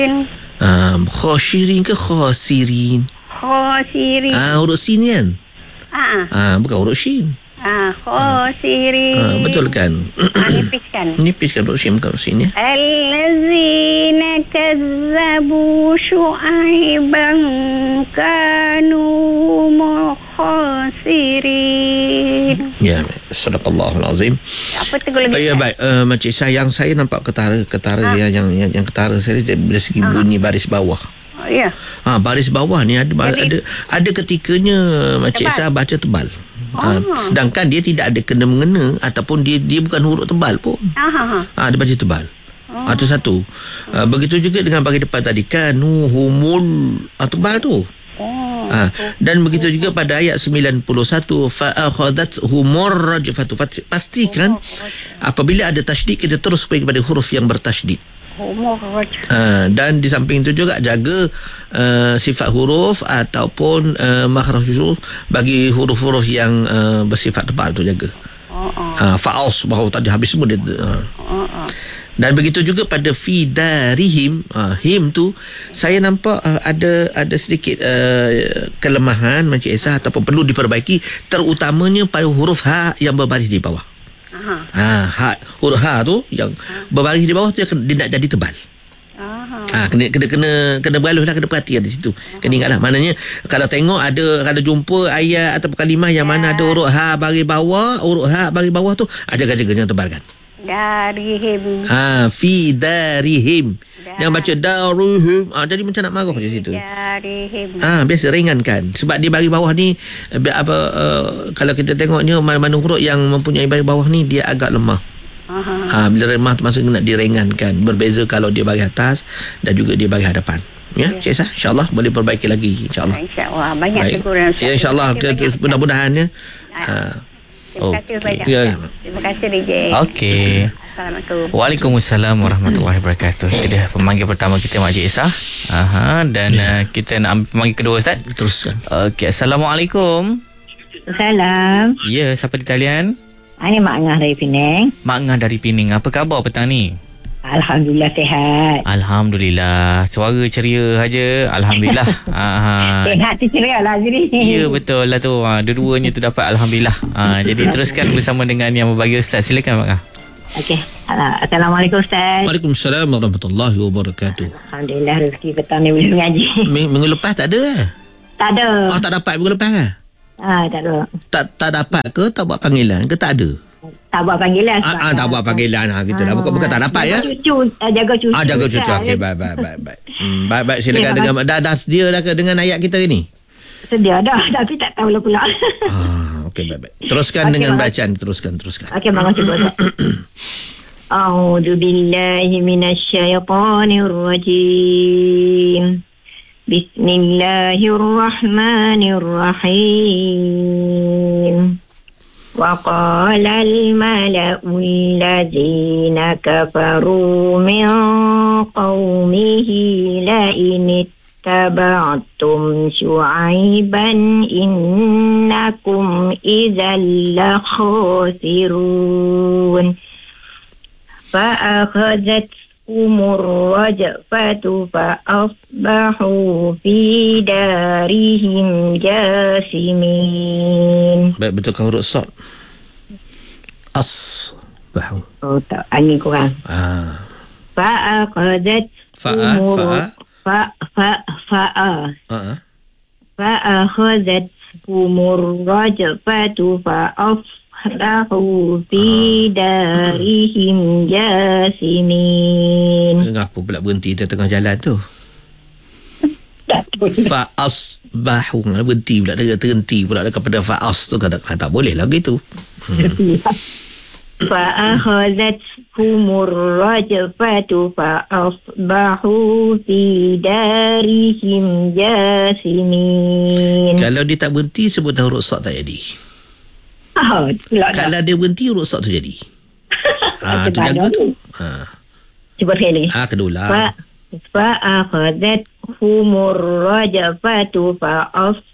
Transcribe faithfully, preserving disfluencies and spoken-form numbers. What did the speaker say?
Ah, khosirin ke khosirin? Khosirin. Ah, huruf sin kan? Ah, Ah, bukan huruf shin. ah, khosirin. Ah, betul kan? Ah, nipiskan. Nipiskan huruf shin, bukan huruf sin ya. Allazina kazzabu syu'aiban kanu khosirin. Ya, sadaqallahul azim. Apa tu lagi? Ya, baik. Uh, Makcik sayang saya nampak ketara ketara yang, yang yang yang ketara saya dari segi bunyi baris bawah. Oh, ya. Ha, baris bawah ni ada Jadi, ada ada ketikanya Makcik tebal. Isa baca tebal. Oh. Ha, sedangkan dia tidak ada kena mengena ataupun dia dia bukan huruf tebal pun. Ah, Ha, dia baca tebal. Oh. Ha, tu satu. Ha, begitu juga dengan bagi depan tadi kanu humul ha, tebal tu. oh. Ha, dan begitu juga pada ayat sembilan puluh satu fa akhadhat humur rajfatu. Pastikan apabila ada tasydid kita terus pergi kepada huruf yang bertasydid. Humur raj. Uh, dan di samping itu juga jaga uh, sifat huruf ataupun uh, makhraj huruf bagi huruf-huruf yang uh, bersifat tebal tu jaga. Oh, oh. Uh, fa'aus bahawa tadi habis semua dia. Uh. Oh, oh. Dan begitu juga pada fi darihim, uh, him tu saya nampak uh, ada ada sedikit uh, kelemahan Makcik Esa ataupun perlu diperbaiki terutamanya pada huruf ha yang berbaris di bawah. Aha. Ha, ha huruf ha tu yang berbaris di bawah tu dia, kena, dia nak jadi tebal. Aha. Ah, kena kena kena kena beralus lah, kena perhatikan di situ. Kena ingatlah, maknanya kalau tengok ada kalau jumpa ayat atau kalimah yang mana ada huruf ha baris bawah, huruf ha baris bawah tu jaga-jaga jangan tebalkan. Darihim. Ha, fi darihim. Dar. Yang baca darihim, ah jadi macam nak marah di situ. Darihim. Ah, biasa ringankan sebab di baris bawah ni eh, apa uh, kalau kita tengoknya mana-mana huruf yang mempunyai baris bawah ni dia agak lemah. Aha. Ha, bila lemah tu maksudnya nak diringankan. Berbeza kalau dia baris atas dan juga dia baris hadapan. Ya, Ya. Cik Sah, insya-Allah boleh perbaiki lagi insya-Allah. InsyaAllah. Banyak Baik. teguran. Ya, insya-Allah kita terus mudah-mudahan ya. Ha. Terima kasih Okey. banyak. Ya. Terima kasih D J. Okey. Assalamualaikum. Waalaikumsalam warahmatullahi wabarakatuh. Itu dia pemanggil pertama kita, Makcik Isa. Aha, dan uh, kita nak ambil pemanggil kedua, Ustaz. Teruskan. Okey, Assalamualaikum. Salam. Ya, siapa di talian? Ini Mak Ngah dari Penang. Mak Ngah dari Pening. Apa khabar petang ni? Alhamdulillah sihat. Alhamdulillah. Suara ceria saja. Alhamdulillah. Aha. Sihat tu ceria lah jadi. Ya, betul lah tu. Ha, dua-duanya tu dapat Alhamdulillah. Ha, jadi teruskan bersama dengan yang berbagi, Ustaz. Silakan, Mak Ngah. Okey. Assalamualaikum Ustaz. Waalaikumsalam warahmatullahi wabarakatuh. Alhamdulillah rezeki petang ni boleh mengaji. Ming- Minggu lepas tak ada eh? Tak ada. Oh, tak dapat minggu lepas kan? Ah, tak ada. Tak tak dapat ke tak buat panggilan ke tak ada? Tak buat panggilan. Ah, ah tak buat panggilan ha gitu lah. Bukan bukan tak dapat ya. Jaga cucu, ah, jaga cucu. Ah jaga cucu. Ustaz. Okey, baik baik baik baik. Hmm, baik baik silakan Ya, dengan dah dah sedia dah ke dengan ayat kita ini? Sedia dah, tapi tak tahu lah pula. Ah, okey baik baik. Teruskan Okey, dengan baik. bacaan, teruskan teruskan. Okey, bangun cuba. A'udzu billahi minasyaitonir rajim. Bismillahirrahmanirrahim. وقال الملأ الذين كفروا من قومه لئن اتبعتم شعيبا إنكم إذا لخاسرون فأخذتهم الرجفة فأصبحوا في دارهم جاثمين. Baik, betulkah huruf sad? As bahu. Oh tak, angin kurang. Ah. فأخذتهم Fa'a, fa fa fa Ah. فأخذتهم الرجفة فأصبحوا في دارهم جاثمين. Kenapa pula berhenti di tengah jalan tu? Fa asbahu berhenti pula ter- terhenti pula dekat pada fa'as tu kan tak, tak boleh lah gitu. فأخذتهم الرجفة فأصبحوا في دارهم جاثمين. Kalau dia tak berhenti sebut huruf sad tak jadi. Oh, pula dah. Kalau dia berhenti huruf sad tu jadi. Ha tu Macam jaga mana tu. ni? Ha. Cuba sekali. Ah kedua lah. فأخذتهم الرجفة فأصبحوا